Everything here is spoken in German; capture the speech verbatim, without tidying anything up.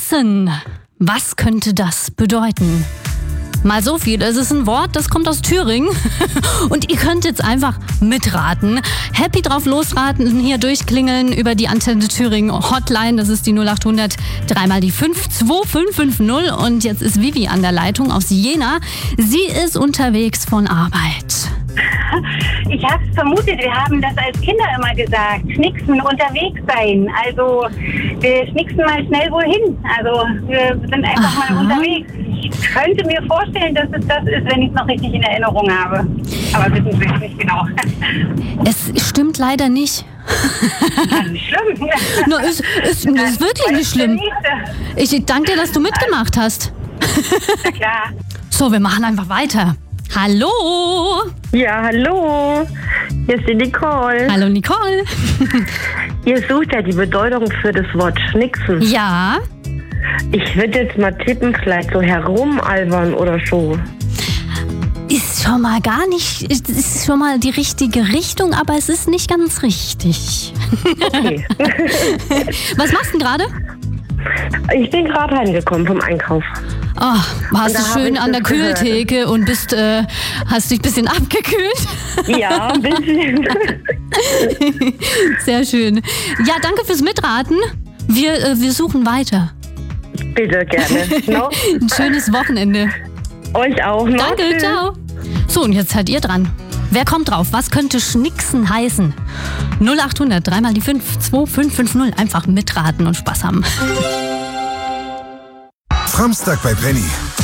Schnicksen. Was könnte das bedeuten? Mal so viel, es ist ein Wort, das kommt aus Thüringen und ihr könnt jetzt einfach mitraten. Happy drauf losraten, hier durchklingeln über die Antenne Thüringen Hotline, das ist die null acht hundert, dreimal die fünf zwei fünf fünf null und jetzt ist Vivi an der Leitung aus Jena. Sie ist unterwegs von Arbeit. Ich habe es vermutet, wir haben das als Kinder immer gesagt, schnicksen, unterwegs sein. Also wir schnicksen mal schnell wohin. Also wir sind einfach Aha. mal unterwegs. Ich könnte mir vorstellen, dass es das ist, wenn ich es noch richtig in Erinnerung habe. Aber wissen Sie es nicht genau. Es stimmt leider nicht. Das ist nicht schlimm. No, ist, ist, ist wirklich nicht schlimm. Ich danke dir, dass du mitgemacht hast. Na klar. So, wir machen einfach weiter. Hallo! Ja, hallo. Hier ist die Nicole. Hallo Nicole. Ihr sucht ja die Bedeutung für das Wort schnicksen. Ja, Ich würde jetzt mal tippen, vielleicht so herumalbern oder so. ist schon mal gar nicht, ist schon mal die richtige Richtung, aber es ist nicht ganz richtig. Okay. Was machst du denn gerade? Ich bin gerade heimgekommen vom Einkauf. Oh, warst Und da du hab schön ich an der das gehört. Kühltheke und bist, äh, hast dich ein bisschen abgekühlt? Ja, ein bisschen. Sehr schön. Ja, danke fürs Mitraten. Wir, äh, wir suchen weiter. Bitte, gerne. No? Ein schönes Wochenende. Euch auch noch. Danke, Tschüss. ciao. So, und jetzt seid ihr dran. Wer kommt drauf? Was könnte Schnicksen heißen? null acht hundert, dreimal die fünf zwei fünf fünf null. Einfach mitraten und Spaß haben. Samstag bei Penny.